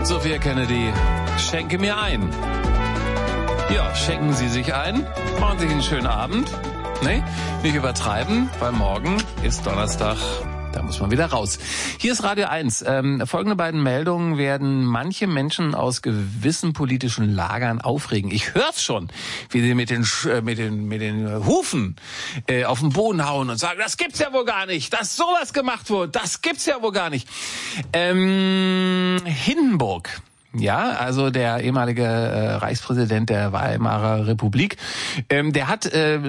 Sophia Kennedy, schenke mir ein. Ja, schenken Sie sich ein, machen sich einen schönen Abend. Nee, nicht übertreiben, weil morgen ist Donnerstag. Da muss man wieder raus. Hier ist Radio 1. Folgende beiden Meldungen werden manche Menschen aus gewissen politischen Lagern aufregen. Ich hör's schon, wie sie mit den Hufen auf den Boden hauen und sagen, das gibt's ja wohl gar nicht, dass sowas gemacht wurde, das gibt's ja wohl gar nicht. Hindenburg. Ja, also der ehemalige Reichspräsident der Weimarer Republik, der hat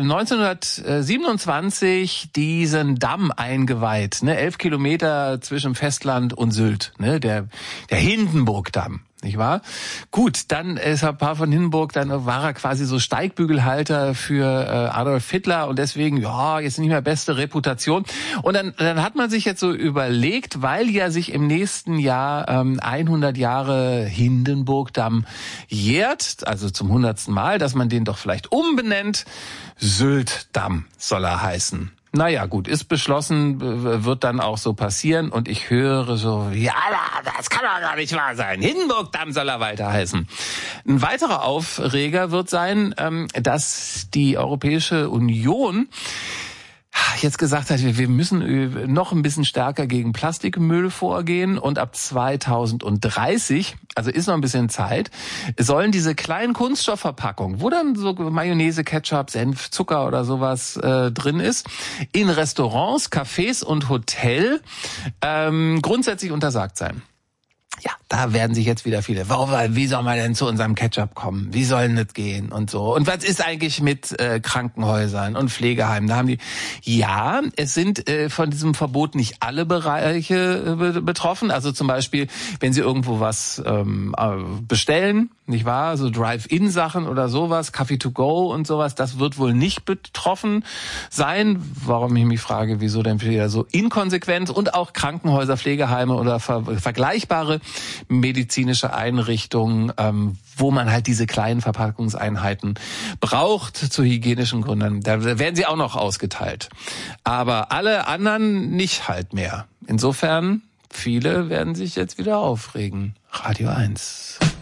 1927 diesen Damm eingeweiht, ne, 11 Kilometer zwischen Festland und Sylt, ne, der Hindenburgdamm. Nicht wahr? Gut, dann ist ein paar von Hindenburg, dann war er quasi so Steigbügelhalter für Adolf Hitler und deswegen, ja, jetzt nicht mehr beste Reputation. Und dann hat man sich jetzt so überlegt, weil ja sich im nächsten Jahr 100 Jahre Hindenburgdamm jährt, also zum 100. Mal, dass man den doch vielleicht umbenennt. Syltdamm soll er heißen. Naja, gut, ist beschlossen, wird dann auch so passieren und ich höre so, ja, das kann doch gar nicht wahr sein. Hindenburgdamm soll er weiter heißen. Ein weiterer Aufreger wird sein, dass die Europäische Union jetzt gesagt hat, wir müssen noch ein bisschen stärker gegen Plastikmüll vorgehen und ab 2030, also ist noch ein bisschen Zeit, sollen diese kleinen Kunststoffverpackungen, wo dann so Mayonnaise, Ketchup, Senf, Zucker oder sowas drin ist, in Restaurants, Cafés und Hotel grundsätzlich untersagt sein. Ja, da werden sich jetzt wieder viele, wie soll man denn zu unserem Ketchup kommen? Wie soll denn das gehen? Und so. Und was ist eigentlich mit Krankenhäusern und Pflegeheimen? Da haben die, ja, es sind von diesem Verbot nicht alle Bereiche betroffen. Also zum Beispiel, wenn Sie irgendwo was bestellen, nicht wahr? So Drive-In-Sachen oder sowas, Coffee to go und sowas, das wird wohl nicht betroffen sein. Warum ich mich frage, wieso denn wieder so inkonsequent? Und auch Krankenhäuser, Pflegeheime oder vergleichbare medizinische Einrichtungen, wo man halt diese kleinen Verpackungseinheiten braucht zu hygienischen Gründen. Da werden sie auch noch ausgeteilt. Aber alle anderen nicht halt mehr. Insofern, viele werden sich jetzt wieder aufregen. Radio 1.